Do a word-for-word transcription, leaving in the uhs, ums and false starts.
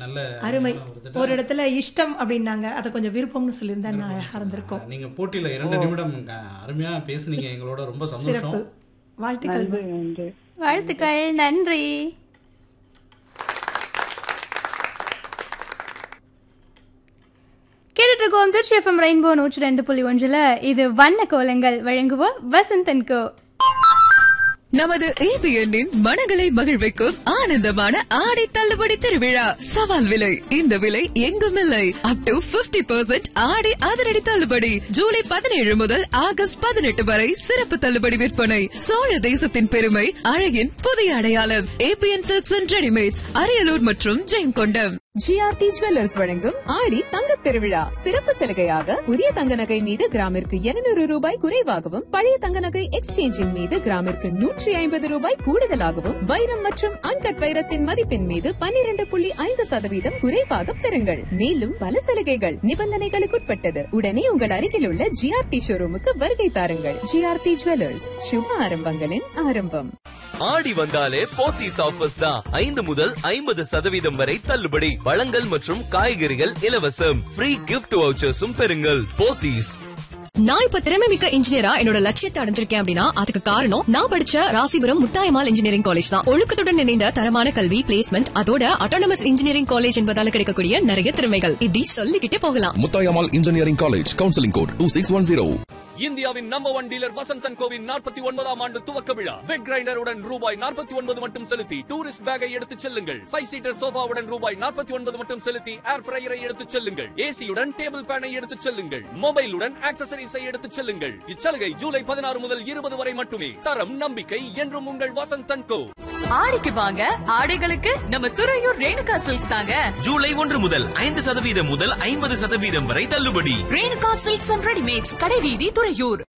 நல்ல அருமை. ஒரு இடத்துல இஷ்டம் அப்படின்னாங்க, அதை கொஞ்சம் விருப்பம்னு சொல்லியிருந்தா நான் அழகா இருந்திருக்கோம். நீங்க போட்டியில இரண்டு நிமிடம் அருமையா பேசுனீங்க, எங்களோட ரொம்ப சந்தோஷம். சிறப்பு. வாழ்த்துக்கள். வாழ்த்துக்கள், நன்றி. கேட்டுட்டு இருக்கோம் திருச்சி எஃப்எம் ரெயின்போ நூற்றி ரெண்டு புள்ளி ஒன்றுல இது வண்ண கோலங்கள் வழங்குவோம் வசந்தன் கோ. நமது ஏபிஎன்னின் மனங்களை மகிழ்விக்கும் ஆனந்தமான ஆடை தள்ளுபடி திருவிழா. சவால் விலை, இந்த விலை எங்கும் இல்லை. அப் டு பிப்டி பெர்சென்ட் ஆடை அதிரடி தள்ளுபடி. ஜூலை பதினேழு முதல் ஆகஸ்ட் பதினெட்டு வரை சிறப்பு தள்ளுபடி விற்பனை. சோழ தேசத்தின் பெருமை, அழகின் புதிய அடையாளம். ABN silks and readymades, Ariyalur மற்றும் ஜெயங்கொண்டம். ஜிஆர்டி ஜுவல்லர்ஸ் வழங்கும் ஆடி தங்க திருவிழா சிறப்பு சலுகையாக புதிய தங்க நகை மீது கிராமிற்கு இருநூறு ரூபாய் குறைவாகவும், பழைய தங்க நகை எக்ஸ்சேஞ்சின் மீது கிராமிற்கு நூற்றி ஐம்பது ரூபாய் கூடுதலாகவும், வைரம் மற்றும் அன்கட் வைரத்தின் மதிப்பின் மீது பன்னிரண்டு புள்ளி ஐந்து சதவீதம் குறைவாக பெறுங்கள். மேலும் பல சலுகைகள் நிபந்தனைகளுக்குட்பட்டது. உடனே உங்கள் அருகில் உள்ள ஜிஆர்டி ஷோரூமுக்கு வருகை தாருங்கள். ஜிஆர்டி ஜுவல்லர்ஸ், சுப ஆரம்பங்களின் ஆரம்பம். ஆடி வந்தாலே போத்தீஸ் ஆஃபர்ஸ் தான். ஐந்து முதல் ஐம்பது சதவீதம் வரை தள்ளுபடி. பழங்கள் மற்றும் காய்கறிகள் இலவசம். ஃப்ரீ கிஃப்ட் வவுச்சர்ஸும் பெறுங்கள். போத்தீஸ். நான் இப்ப திறமை மிக்க இன்ஜினியரா என்னோட லட்சியத்தை அடைஞ்சிருக்கேன் அப்படின்னா அதுக்கு காரணம் நான் படிச்ச ராசிபுரம் முத்தாயம்மாள் இன்ஜினியரிங் காலேஜ் தான். ஒழுக்கத்துடன் இணைந்த தரமான கல்வி, பிளேஸ்மெண்ட், அதோட அட்டானமஸ் இன்ஜினியரிங் காலேஜ் என்பதால கிடைக்கக்கூடிய நிறைய திறமைகள் இப்படி சொல்லிக்கிட்டே போகலாம். Muthayammal engineering college, counselling code two six one zero. இந்தியாவின் number one dealer Vasanthan CoWIN நாற்பத்தி ஒன்பதாம் ஆண்டு துவக்க விழா. வெட் கிரைண்டருடன் ரூபாய் நாற்பத்தி ஒன்பது மட்டும் செலுத்தி டூரிஸ்ட் பேக்கை எடுத்துச் செல்லுங்கள். ஃபைவ் சீட்டர் சோஃபாவுடன் ரூபாய் நாற்பத்தி ஒன்பது மட்டும் செலுத்தி ஏர் ஃப்ரையரை எடுத்துச் செல்லுங்கள். ஏசியுடன் டேபிள் ஃபேனை எடுத்துச் செல்லுங்கள். மொபைலுடன் ஆக்சசரிஸை எடுத்துச் செல்லுங்கள். இச்சலுகை ஜூலை பதினாறு முதல் இருபது வரை மட்டுமே. தரம், நம்பிக்கை என்றும் உங்கள் வசந்தன் கோ. ஆடிக்கு வாங்க, ஆடைகளுக்கு நம்ம துறையூர் ரேணுகா சில்க்ஸ் தாங்க. ஜூலை ஒன்று முதல் ஐந்து சதவீதம் முதல் ஐம்பது சதவீதம் வரை தள்ளுபடி. ரேணுகா சில்க்ஸ் அண்ட் ரெடிமேட்ஸ், கடைவீதி, துறையூர்.